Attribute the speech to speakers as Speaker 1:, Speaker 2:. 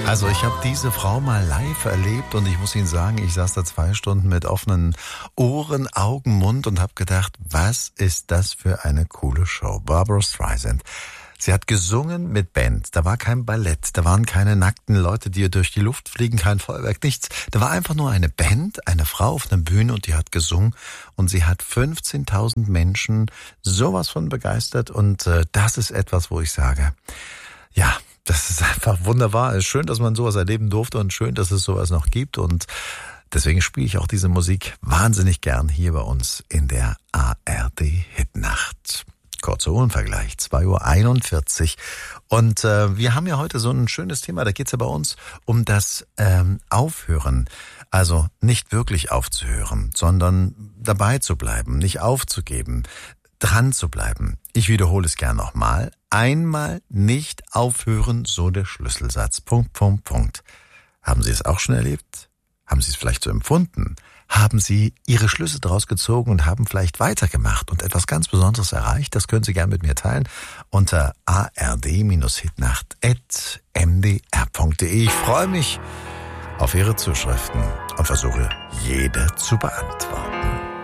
Speaker 1: Also ich habe diese Frau mal live erlebt und ich muss Ihnen sagen, ich saß da 2 Stunden mit offenen Ohren, Augen, Mund und habe gedacht, was ist das für eine coole Show? Barbra Streisand. Sie hat gesungen mit Band, da war kein Ballett, da waren keine nackten Leute, die durch die Luft fliegen, kein Feuerwerk, nichts. Da war einfach nur eine Band, eine Frau auf einer Bühne und die hat gesungen und sie hat 15.000 Menschen sowas von begeistert und das ist etwas, wo ich sage, ja, das ist einfach wunderbar. Es ist schön, dass man sowas erleben durfte und schön, dass es sowas noch gibt. Und deswegen spiele ich auch diese Musik wahnsinnig gern hier bei uns in der ARD Hitnacht. Kurzer Uhrenvergleich, 2:41 Uhr. Und wir haben ja heute so ein schönes Thema. Da geht es ja bei uns um das Aufhören. Also nicht wirklich aufzuhören, sondern dabei zu bleiben, nicht aufzugeben, dran zu bleiben. Ich wiederhole es gern nochmal. Einmal nicht aufhören, so der Schlüsselsatz. Punkt, Punkt, Punkt. Haben Sie es auch schon erlebt? Haben Sie es vielleicht so empfunden? Haben Sie Ihre Schlüsse daraus gezogen und haben vielleicht weitergemacht und etwas ganz Besonderes erreicht? Das können Sie gern mit mir teilen unter ard-hitnacht@mdr.de. Ich freue mich auf Ihre Zuschriften und versuche, jede zu beantworten.